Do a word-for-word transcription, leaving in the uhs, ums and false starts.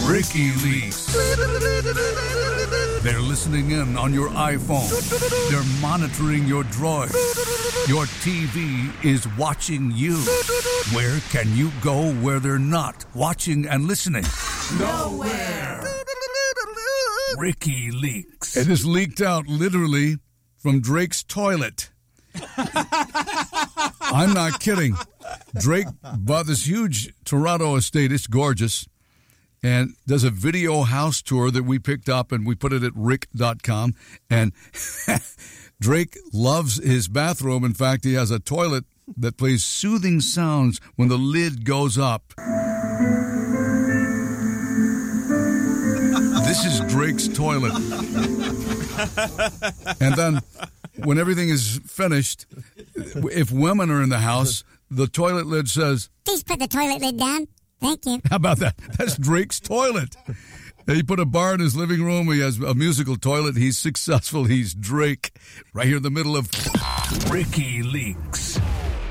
Ricky Leaks. They're listening in on your iPhone. They're monitoring your droid. Your T V is watching you. Where can you go where they're not watching and listening? Nowhere. Ricky Leaks. It is leaked out literally from Drake's toilet. I'm not kidding. Drake bought this huge Toronto estate. It's gorgeous. And does a video house tour that we picked up and we put it at rick dot com. And Drake loves his bathroom. In fact, he has a toilet that plays soothing sounds when the lid goes up. This is Drake's toilet. And then when everything is finished, if women are in the house, the toilet lid says, "Please put the toilet lid down. Thank you." How about that? That's Drake's toilet. He put a bar in his living room. He has a musical toilet. He's successful. He's Drake. Right here in the middle of Ricky Leaks.